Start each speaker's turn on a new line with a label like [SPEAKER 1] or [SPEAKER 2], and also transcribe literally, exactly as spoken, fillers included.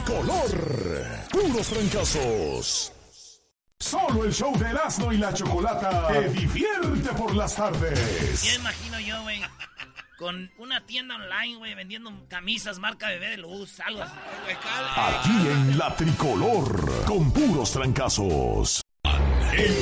[SPEAKER 1] tricolor. Puros trancazos. Solo el show de Erasmo y la Chocolata te divierte por las tardes.
[SPEAKER 2] Ya imagino yo, güey, con una tienda online, güey, vendiendo camisas marca Bebé de Luz, algo así.
[SPEAKER 1] Aquí en la tricolor, con puros trancazos. El